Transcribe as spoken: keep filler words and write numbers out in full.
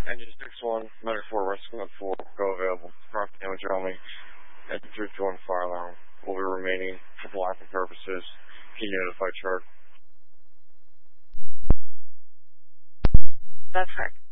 Engine six one, Medic four, Rescue one four, go available. Property damage only. Engine three two one, fire alarm. Will be remaining for blocking purposes. Can you notify chart? That's correct.